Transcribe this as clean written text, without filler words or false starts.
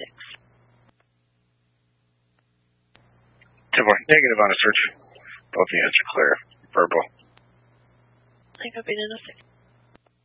10-4. Negative on a search. Both units are clear. Verbal. I copied in a 6.